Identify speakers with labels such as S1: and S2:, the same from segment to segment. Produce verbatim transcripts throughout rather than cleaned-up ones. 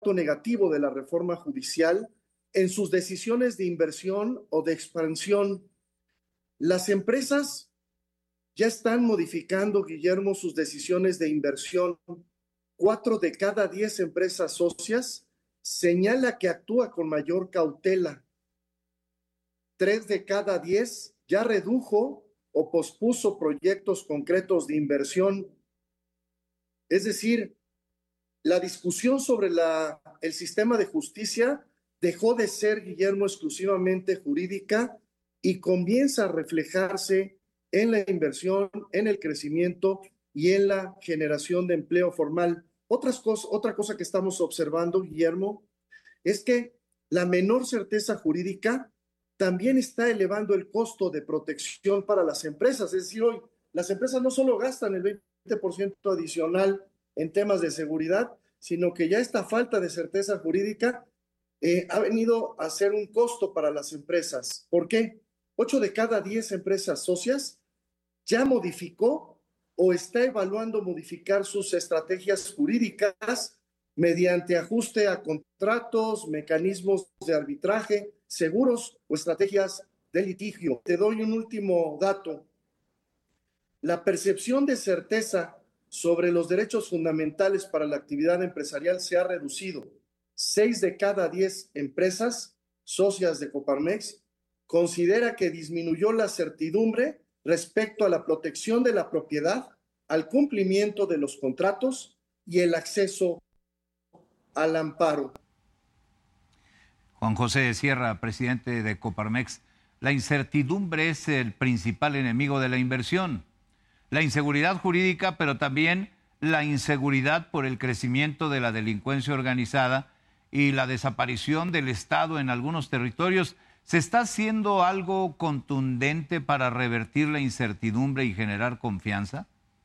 S1: negativo de la reforma judicial en sus decisiones de inversión o de expansión. Las empresas ya están modificando, Guillermo, sus decisiones de inversión. Cuatro de cada diez empresas socias señala que actúa con mayor cautela. Tres de cada diez ya redujo o pospuso proyectos concretos de inversión. Es decir, la discusión sobre la, el sistema de justicia dejó de ser, Guillermo, exclusivamente jurídica y comienza a reflejarse en la inversión, en el crecimiento y en la generación de empleo formal. Otras cosas, otra cosa que estamos observando, Guillermo, es que la menor certeza jurídica también está elevando el costo de protección para las empresas. Es decir, hoy las empresas no solo gastan el veinte por ciento adicional en temas de seguridad, sino que ya esta falta de certeza jurídica eh, ha venido a ser un costo para las empresas. ¿Por qué? Ocho de cada diez empresas socias ya modificó o está evaluando modificar sus estrategias jurídicas mediante ajuste a contratos, mecanismos de arbitraje, seguros o estrategias de litigio. Te doy un último dato. La percepción de certeza sobre los derechos fundamentales para la actividad empresarial se ha reducido. Seis de cada diez empresas socias de Coparmex considera que disminuyó la certidumbre respecto a la protección de la propiedad, al cumplimiento de los contratos y el acceso al amparo.
S2: Juan José Sierra, presidente de Coparmex, la incertidumbre es el principal enemigo de la inversión. La inseguridad jurídica, pero también la inseguridad por el crecimiento de la delincuencia organizada y la desaparición del Estado en algunos territorios. ¿Se está haciendo algo contundente para revertir la incertidumbre y generar confianza?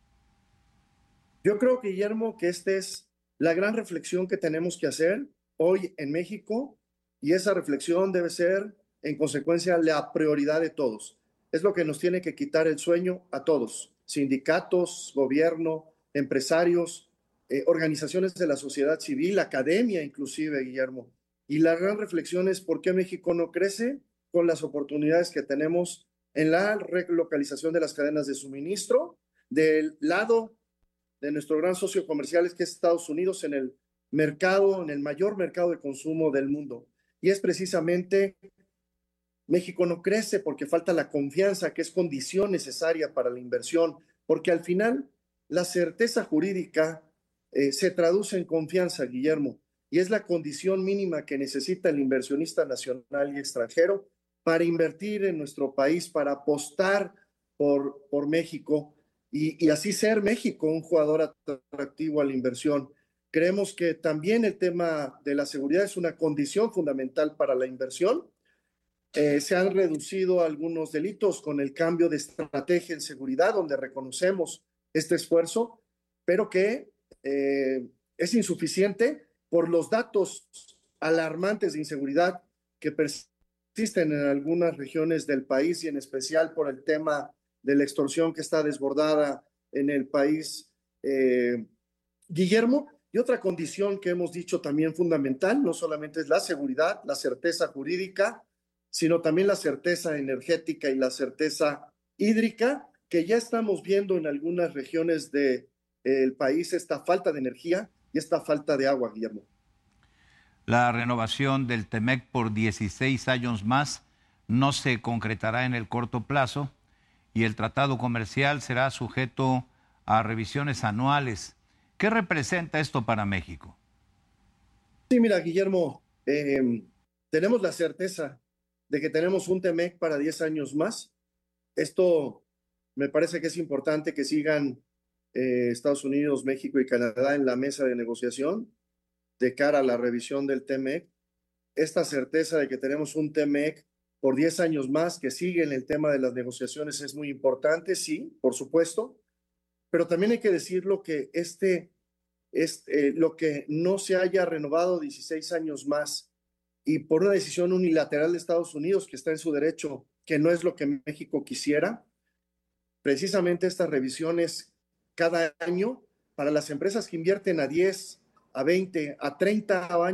S1: Yo creo, Guillermo, que esta es la gran reflexión que tenemos que hacer hoy en México, y esa reflexión debe ser, en consecuencia, la prioridad de todos. Es lo que nos tiene que quitar el sueño a todos, sindicatos, gobierno, empresarios, eh, organizaciones de la sociedad civil, academia inclusive, Guillermo. Y la gran reflexión es por qué México no crece con las oportunidades que tenemos en la relocalización de las cadenas de suministro, del lado de nuestro gran socio comercial, que es Estados Unidos, en el mercado, en el mayor mercado de consumo del mundo. Y es precisamente, México no crece porque falta la confianza, que es condición necesaria para la inversión, porque al final la certeza jurídica eh, se traduce en confianza, Guillermo, y es la condición mínima que necesita el inversionista nacional y extranjero para invertir en nuestro país, para apostar por, por México y, y así ser México un jugador atractivo a la inversión. Creemos que también el tema de la seguridad es una condición fundamental para la inversión. Eh, se han reducido algunos delitos con el cambio de estrategia en seguridad, donde reconocemos este esfuerzo, pero que eh, es insuficiente por los datos alarmantes de inseguridad que persisten en algunas regiones del país, y en especial por el tema de la extorsión que está desbordada en el país. Eh, Guillermo, y otra condición que hemos dicho también fundamental, no solamente es la seguridad, la certeza jurídica, sino también la certeza energética y la certeza hídrica, que ya estamos viendo en algunas regiones del eh, país esta falta de energía y esta falta de agua, Guillermo.
S2: La renovación del TEMEC por dieciséis años más no se concretará en el corto plazo y el tratado comercial será sujeto a revisiones anuales. ¿Qué representa esto para México?
S1: Sí, mira, Guillermo, eh, tenemos la certeza de que tenemos un TEMEC para diez años más. Esto me parece que es importante que sigan eh, Estados Unidos, México y Canadá en la mesa de negociación de cara a la revisión del TEMEC. Esta certeza de que tenemos un TEMEC por diez años más que sigue en el tema de las negociaciones es muy importante, sí, por supuesto, pero también hay que decirlo que este es eh, lo que no se haya renovado dieciséis años más y por una decisión unilateral de Estados Unidos, que está en su derecho, que no es lo que México quisiera. Precisamente estas revisiones cada año para las empresas que invierten a diez a veinte, a treinta años